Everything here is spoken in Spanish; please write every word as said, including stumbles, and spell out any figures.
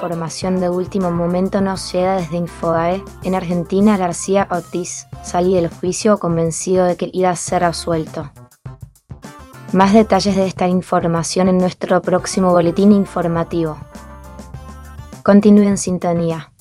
información de último momento nos llega desde Infobae. En Argentina, García Ortiz salió del juicio convencido de que iba a ser absuelto. Más detalles de esta información en nuestro próximo boletín informativo. Continúe en sintonía.